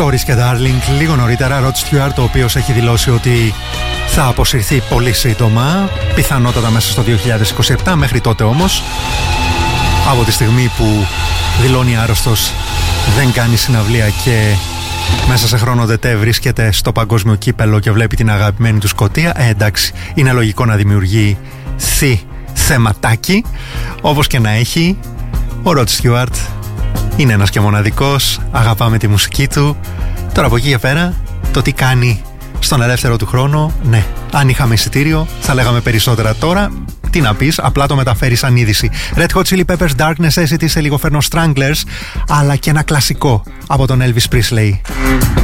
Stories και Darling λίγο νωρίτερα. Rod Stewart, ο οποίος έχει δηλώσει ότι θα αποσυρθεί πολύ σύντομα, πιθανότατα μέσα στο 2027. Μέχρι τότε όμως, από τη στιγμή που δηλώνει άρρωστος, δεν κάνει συναυλία και μέσα σε χρόνο ΔΕΤΕ βρίσκεται στο παγκόσμιο κύπελο και βλέπει την αγαπημένη του Σκωτία, εντάξει, είναι λογικό να δημιουργεί θεματάκι. Όπως και να έχει, ο Rod Stewart είναι ένας και μοναδικός, αγαπάμε τη μουσική του. Τώρα από εκεί και πέρα, το τι κάνει στον ελεύθερο του χρόνο, ναι, αν είχαμε εισιτήριο θα λέγαμε περισσότερα. Τώρα τι να πεις, απλά το μεταφέρει σαν είδηση. Red Hot Chili Peppers, Dark Necessity, σε λίγο φέρνω Stranglers, αλλά και ένα κλασικό από τον Elvis Presley.